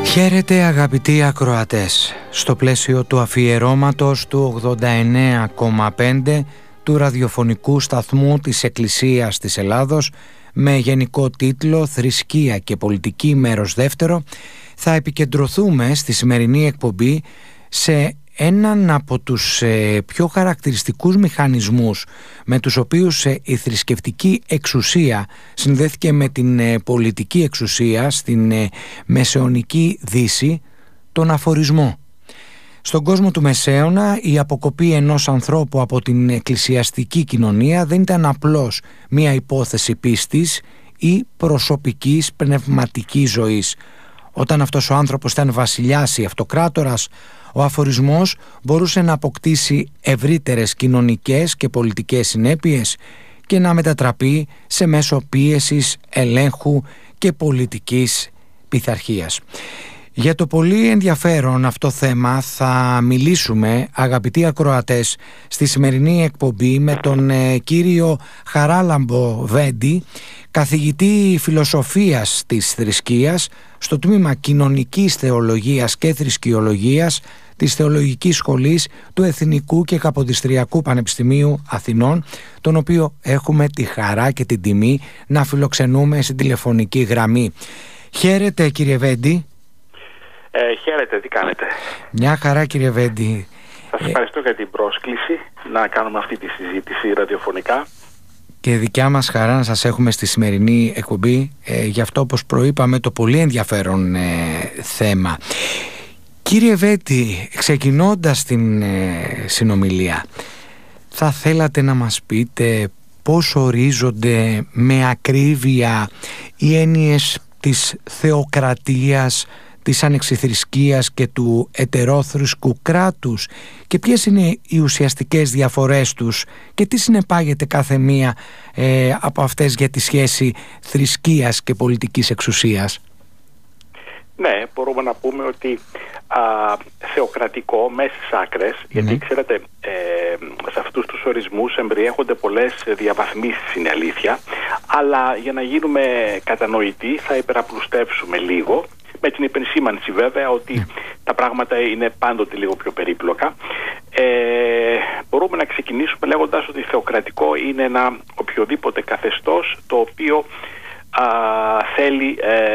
Χαίρετε αγαπητοί ακροατές, στο πλαίσιο του αφιερώματος του 89,5 του ραδιοφωνικού σταθμού της Εκκλησίας της Ελλάδος με γενικό τίτλο «Θρησκεία και πολιτική μέρος δεύτερο», θα επικεντρωθούμε στη σημερινή εκπομπή σε έναν από τους πιο χαρακτηριστικούς μηχανισμούς με τους οποίους η θρησκευτική εξουσία συνδέθηκε με την πολιτική εξουσία στην μεσαιωνική Δύση, τον αφορισμό. Στον κόσμο του Μεσαίωνα η αποκοπή ενός ανθρώπου από την εκκλησιαστική κοινωνία δεν ήταν απλώς μία υπόθεση πίστης ή προσωπικής πνευματικής ζωής. Όταν αυτός ο άνθρωπος ήταν βασιλιάς ή αυτοκράτορας, ο αφορισμός μπορούσε να αποκτήσει ευρύτερες κοινωνικές και πολιτικές συνέπειες και να μετατραπεί σε μέσο πίεσης, ελέγχου και πολιτικής πειθαρχίας. Για το πολύ ενδιαφέρον αυτό θέμα θα μιλήσουμε, αγαπητοί ακροατές, στη σημερινή εκπομπή με τον κύριο Χαράλαμπο Βέντη, καθηγητή φιλοσοφίας της θρησκείας στο τμήμα κοινωνικής θεολογίας και θρησκειολογίας της Θεολογικής Σχολής του Εθνικού και Καποδιστριακού Πανεπιστημίου Αθηνών, τον οποίο έχουμε τη χαρά και την τιμή να φιλοξενούμε στην τηλεφωνική γραμμή. Χαίρετε κύριε Βέντη. Χαίρετε, τι κάνετε? Μια χαρά κύριε Βέντη. Σας ευχαριστώ για την πρόσκληση να κάνουμε αυτή τη συζήτηση ραδιοφωνικά. Και δικιά μας χαρά να σας έχουμε στη σημερινή εκπομπή για αυτό, όπως προείπαμε, το πολύ ενδιαφέρον θέμα. Κύριε Βέντη, ξεκινώντας την συνομιλία, θα θέλατε να μας πείτε πώς ορίζονται με ακρίβεια οι έννοιες της θεοκρατίας, της ανεξιθρησκείας και του ετερόθρησκου κράτους και ποιες είναι οι ουσιαστικές διαφορές τους και τι συνεπάγεται κάθε μία από αυτές για τη σχέση θρησκείας και πολιτικής εξουσίας? Ναι, μπορούμε να πούμε ότι θεοκρατικό μέσα στις άκρες, γιατί ξέρετε σε αυτούς τους ορισμούς εμπεριέχονται πολλές διαβαθμίσεις, είναι αλήθεια, αλλά για να γίνουμε κατανοητοί θα υπεραπλουστεύσουμε λίγο, με την υπενσήμανση βέβαια ότι τα πράγματα είναι πάντοτε λίγο πιο περίπλοκα. Μπορούμε να ξεκινήσουμε λέγοντας ότι θεοκρατικό είναι ένα οποιοδήποτε καθεστώς το οποίο θέλει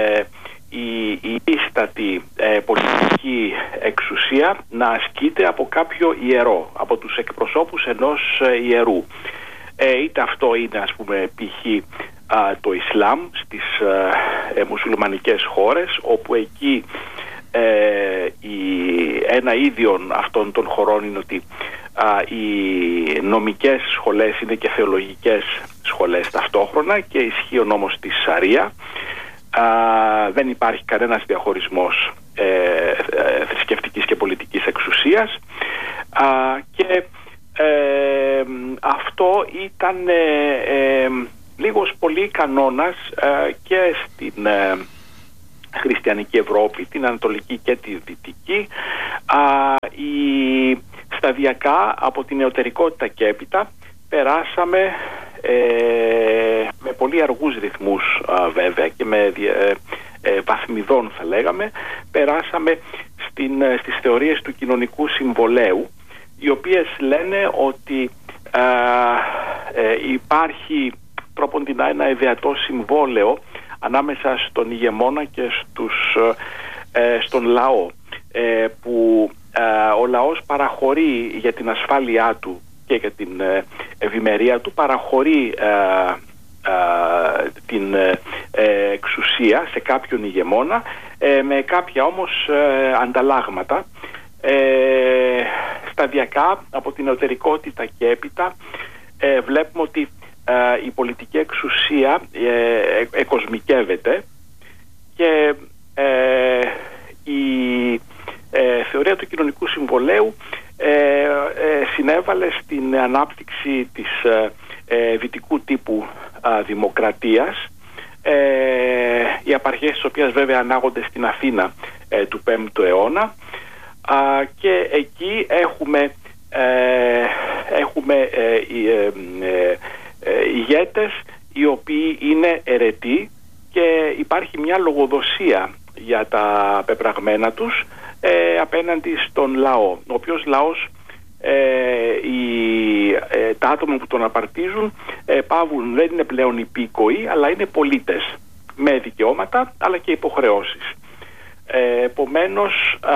η ίστατη πολιτική εξουσία να ασκείται από κάποιο ιερό, από τους εκπροσώπους ενός ιερού. Είτε αυτό είναι, ας πούμε, π.χ. το Ισλάμ στις μουσουλμανικές χώρες, όπου εκεί ένα ίδιον αυτών των χωρών είναι ότι οι νομικές σχολές είναι και θεολογικές σχολές ταυτόχρονα και ισχύει ο νόμος της Σαρία. Δεν υπάρχει κανένας διαχωρισμός θρησκευτικής και πολιτικής εξουσίας και αυτό ήταν λίγος πολύ κανόνας και στην χριστιανική Ευρώπη, την Ανατολική και τη Δυτική. Σταδιακά από την νεωτερικότητα και έπειτα περάσαμε με πολύ αργούς ρυθμούς βέβαια και με βαθμιδών θα λέγαμε, περάσαμε στις θεωρίες του κοινωνικού συμβολέου, οι οποίες λένε ότι υπάρχει τρόποντινά ένα ιδεατό συμβόλαιο ανάμεσα στον ηγεμόνα και στον λαό, που ο λαός παραχωρεί για την ασφάλειά του και για την ευημερία του, παραχωρεί την εξουσία σε κάποιον ηγεμόνα με κάποια όμως ανταλλάγματα. Σταδιακά από την νεωτερικότητα και έπειτα βλέπουμε ότι η πολιτική εξουσία εκοσμικεύεται και η θεωρία του κοινωνικού συμβολέου συνέβαλε στην ανάπτυξη της δυτικού τύπου δημοκρατίας, οι απαρχές της οποίας βέβαια ανάγονται στην Αθήνα του 5ου αιώνα, και εκεί έχουμε ηγέτες οι οποίοι είναι αιρετοί και υπάρχει μια λογοδοσία για τα πεπραγμένα τους απέναντι στον λαό, ο οποίος λαός, τα άτομα που τον απαρτίζουν πάβουν, δεν είναι πλέον υπήκοοι, αλλά είναι πολίτες με δικαιώματα αλλά και υποχρεώσεις. Επομένως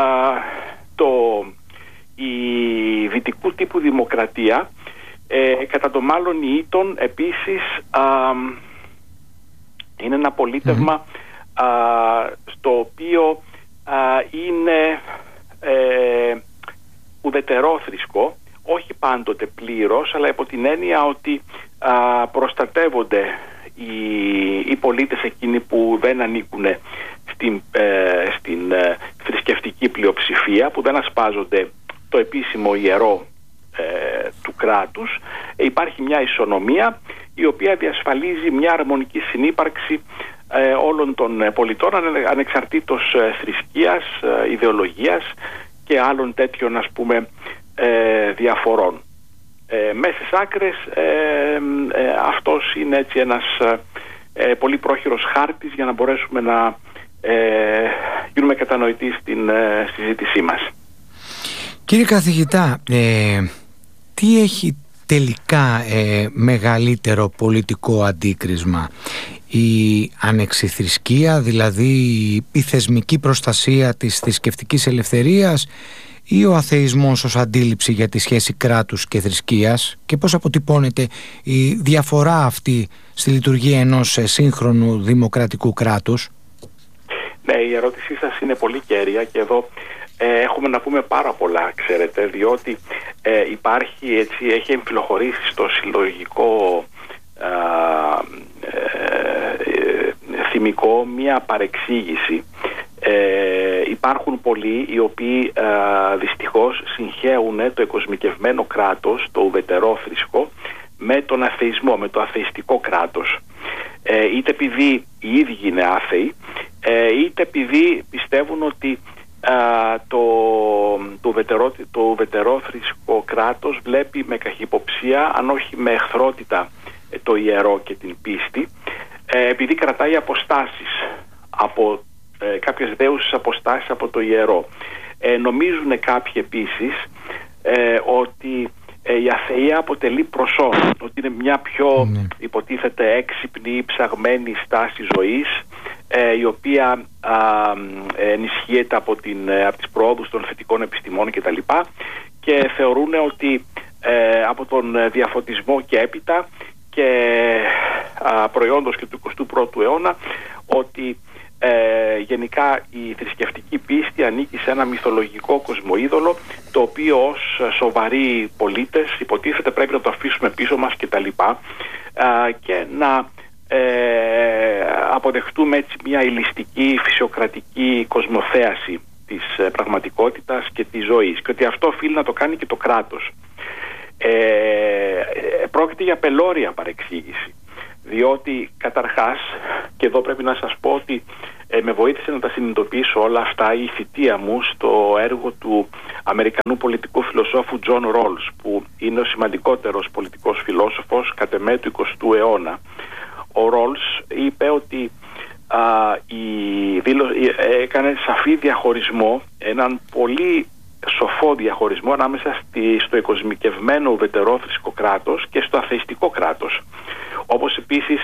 η δυτικού τύπου δημοκρατία κατά το μάλλον η Ήτον επίσης είναι ένα πολίτευμα στο οποίο είναι ουδετερόθρησκο, όχι πάντοτε πλήρως, αλλά υπό την έννοια ότι προστατεύονται οι πολίτες εκείνοι που δεν ανήκουν στην θρησκευτική πλειοψηφία, που δεν ασπάζονται το επίσημο ιερό του κράτους. Υπάρχει μια ισονομία η οποία διασφαλίζει μια αρμονική συνύπαρξη όλων των πολιτών ανεξαρτήτως θρησκείας, ιδεολογίας και άλλων τέτοιων, ας πούμε, διαφορών. Μέσα στις άκρες αυτός είναι έτσι ένας πολύ πρόχειρος χάρτης για να μπορέσουμε να γίνουμε κατανοητοί στην συζήτησή μας. Κύριε καθηγητά, τι έχει τελικά μεγαλύτερο πολιτικό αντίκρισμα? Η ανεξιθρησκεία, δηλαδή η θεσμική προστασία της θρησκευτικής ελευθερίας, ή ο αθεισμός ως αντίληψη για τη σχέση κράτους και θρησκείας, και πώς αποτυπώνεται η διαφορά αυτή στη λειτουργία ενός σύγχρονου δημοκρατικού κράτους? Ναι, η ερώτησή σας είναι πολύ κέρια και εδώ έχουμε να πούμε πάρα πολλά, ξέρετε, διότι έχει εμφυλοχωρήσει στο συλλογικό θυμικό μία παρεξήγηση. Υπάρχουν πολλοί οι οποίοι δυστυχώς συγχέουν το εκοσμικευμένο κράτος, το ουδετερόθρησκο, με τον αθεισμό, με το αθειστικό κράτος. Είτε επειδή οι ίδιοι είναι άθεοι, είτε επειδή πιστεύουν ότι το ουδετερόθρησκο κράτος βλέπει με καχυποψία, αν όχι με εχθρότητα, το ιερό και την πίστη, επειδή κρατάει αποστάσεις από κάποιες δέουσες αποστάσεις από το ιερό. Νομίζουν κάποιοι επίσης ότι η αθεία αποτελεί προσόν, ότι είναι μια πιο υποτίθεται έξυπνη, ψαγμένη στάση ζωής, η οποία ενισχύεται από τις προόδους των θετικών επιστημών κτλ. Και θεωρούν ότι από τον διαφωτισμό και έπειτα και προϊόντος και του 21ου αιώνα, ότι γενικά η θρησκευτική πίστη ανήκει σε ένα μυθολογικό κοσμοείδωλο, το οποίο ως σοβαροί πολίτες υποτίθεται πρέπει να το αφήσουμε πίσω μας κτλ. Και να αποδεχτούμε έτσι μια ηλιστική, φυσιοκρατική κοσμοθέαση της πραγματικότητας και της ζωής, και ότι αυτό οφείλει να το κάνει και το κράτος. Πρόκειται για πελώρια παρεξήγηση, διότι καταρχάς, και εδώ πρέπει να σας πω ότι με βοήθησε να τα συνειδητοποιήσω όλα αυτά η θητεία μου στο έργο του Αμερικανού πολιτικού φιλοσόφου John Rawls, που είναι ο σημαντικότερος πολιτικός φιλόσοφος κατ' εμέ του 20ου αιώνα. Ο Rawls είπε ότι έκανε σαφή διαχωρισμό, έναν πολύ σοφό διαχωρισμό ανάμεσα στο εκοσμικευμένο ουδετερόθρησκο κράτος και στο αθειστικό κράτος. Όπως επίσης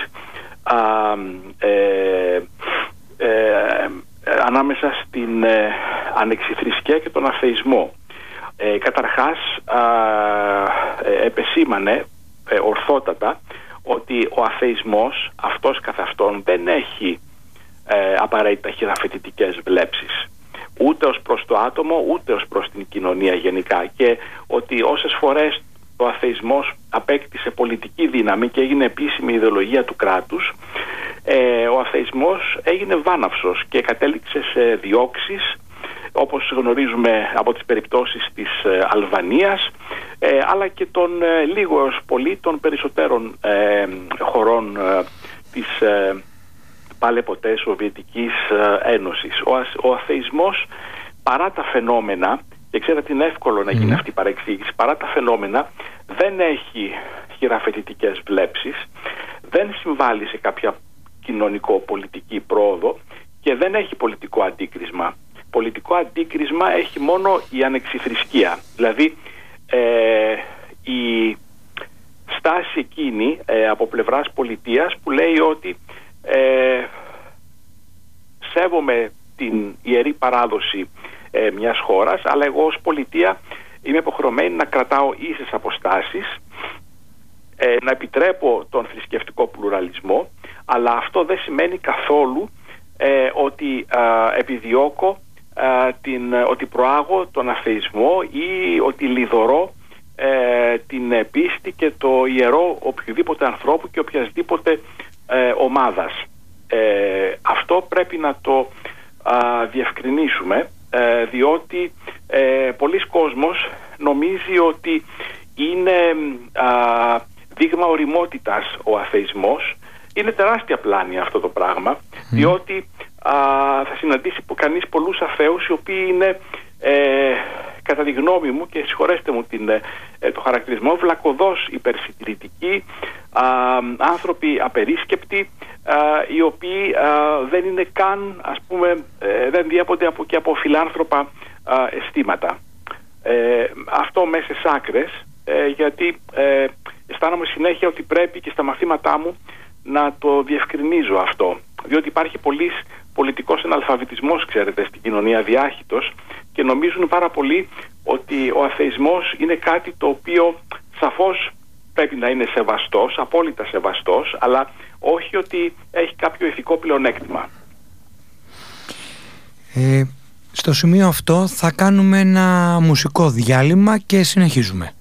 ανάμεσα στην ανεξιθρησκεία και τον αθεισμό. Καταρχάς επεσήμανε ορθότατα ότι ο αθεισμός αυτός καθ' αυτόν δεν έχει απαραίτητα χειραφετητικές βλέψεις, ούτε ως προς το άτομο ούτε ως προς την κοινωνία γενικά, και ότι όσες φορές ο αθεισμός απέκτησε πολιτική δύναμη και έγινε επίσημη ιδεολογία του κράτους, ο αθεισμός έγινε βάναυσος και κατέληξε σε διώξεις, όπως γνωρίζουμε από τις περιπτώσεις της Αλβανίας, αλλά και των λίγο έως πολύ των περισσότερων χωρών της πάλε ποτέ Σοβιετικής Ένωσης. Ο αθεισμός, παρά τα φαινόμενα, και ξέρετε είναι εύκολο να γίνει αυτή η παρεξήγηση, παρά τα φαινόμενα δεν έχει χειραφετητικές βλέψεις, δεν συμβάλλει σε κάποια κοινωνικό-πολιτική πρόοδο και δεν έχει πολιτικό αντίκρισμα. Πολιτικό αντίκρισμα έχει μόνο η ανεξιθρησκεία. Δηλαδή η στάση εκείνη από πλευράς πολιτείας που λέει ότι σέβομαι την ιερή παράδοση μιας χώρας, αλλά εγώ ως πολιτεία είμαι υποχρεωμένη να κρατάω ίσες αποστάσεις, να επιτρέπω τον θρησκευτικό πλουραλισμό, αλλά αυτό δεν σημαίνει καθόλου ότι επιδιώκω, ότι προάγω τον αθεισμό ή ότι λιδωρώ την πίστη και το ιερό οποιοδήποτε ανθρώπου και οποιασδήποτε ομάδας. Αυτό πρέπει να το διευκρινίσουμε, διότι πολλοί κόσμος νομίζει ότι είναι δείγμα ωριμότητας ο αθεισμός. Είναι τεράστια πλάνη αυτό το πράγμα, διότι θα συναντήσει κανείς πολλούς αθέους οι οποίοι είναι, κατά τη γνώμη μου, και συγχωρέστε μου το χαρακτηρισμό, βλακωδώς υπερσυντηρητικοί, άνθρωποι απερίσκεπτοι, οι οποίοι δεν είναι καν, ας πούμε, δεν διέπονται και από φιλάνθρωπα αισθήματα. Αυτό μέσα στις άκρες, γιατί αισθάνομαι συνέχεια ότι πρέπει και στα μαθήματά μου να το διευκρινίζω αυτό, διότι υπάρχει πολιτικός αναλφαβητισμός, ξέρετε, στην κοινωνία διάχυτος, και νομίζουν πάρα πολύ ότι ο αθεισμός είναι κάτι το οποίο σαφώς πρέπει να είναι σεβαστός, απόλυτα σεβαστός, αλλά όχι ότι έχει κάποιο ηθικό πλεονέκτημα. Στο σημείο αυτό θα κάνουμε ένα μουσικό διάλειμμα και συνεχίζουμε.